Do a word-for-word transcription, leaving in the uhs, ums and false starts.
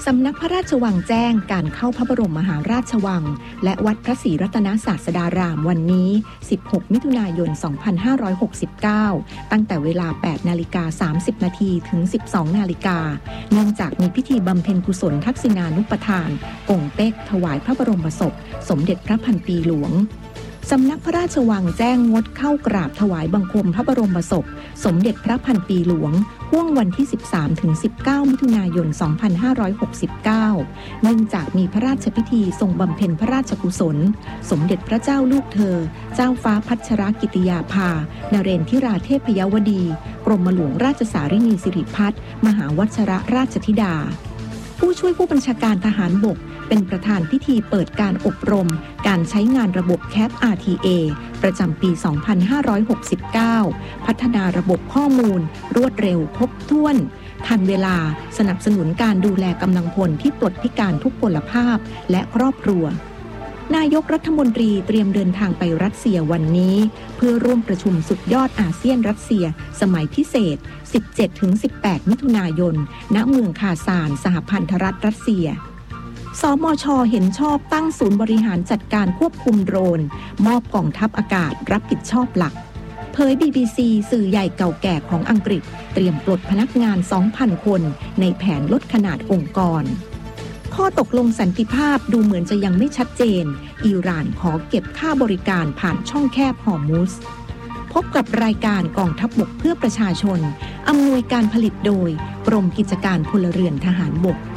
สำนักพระราชวังแจ้งการเข้าพระบรมมหาราชวังและวัดพระศรีรัตนศาสดารามวันนี้สิบหกมิถุนายนสองพันห้าร้อยหกสิบเก้าตั้งแต่เวลา แปดนาฬิกาสามสิบนาทีถึง สิบสองนาฬิกาเนื่องจากมีพิธีบำเพ็ญกุศลทักษิณานุปทานกงเต็กถวายพระบรมศพสมเด็จพระพันปีหลวงสำนักพระราชวังแจ้งงดเข้ากราบถวายบังคมพระบรมศพสมเด็จพระพันปีหลวงห่วงวันที่ สิบสามถึงสิบเก้า มิถุนายน สองพันห้าร้อยหกสิบเก้า เนื่องจากมีพระราชพิธีทรงบำเพ็ญพระราชกุศลสมเด็จพระเจ้าลูกเธอเจ้าฟ้าพัชรกิติยาภานเรนทิราเทพยวดีกรมหลวงราชสารินีสิริพัฒน์มหาวชรราชธิดาผู้ช่วยผู้บัญชาการทหารบกเป็นประธานพิธีเปิดการอบรมการใช้งานระบบแคป อาร์ ที เอ ประจำปี สองพันห้าร้อยหกสิบเก้า พัฒนาระบบข้อมูลรวดเร็วครบถ้วนทันเวลาสนับสนุนการดูแลกำลังพลที่ปลดพิการทุกพลภาพและครอบครัวนายกรัฐมนตรีเตรียมเดินทางไปรัสเซียวันนี้เพื่อร่วมประชุมสุดยอดอาเซียนรัสเซียสมัยพิเศษ สิบเจ็ดถึงสิบแปด มิถุนายน ณ เมืองคาซานสหพันธรัฐรัสเซียสมช.เห็นชอบตั้งศูนย์บริหารจัดการควบคุมโดรนมอบกองทัพอากาศรับผิดชอบหลักเผย บี บี ซี สื่อใหญ่เก่าแก่ของอังกฤษเตรียมปลดพนักงาน สองพัน คนในแผนลดขนาดองค์กรข้อตกลงสันติภาพดูเหมือนจะยังไม่ชัดเจนอิหร่านขอเก็บค่าบริการผ่านช่องแคบฮอร์มุซพบกับรายการกองทัพบกเพื่อประชาชนอำนวยการผลิตโดยกรมกิจการพลเรือนทหารบก